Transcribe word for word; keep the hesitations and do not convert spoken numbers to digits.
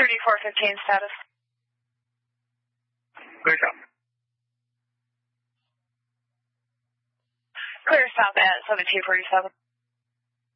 thirty-four fifteen status. Clear south. Clear south at seventeen forty-seven.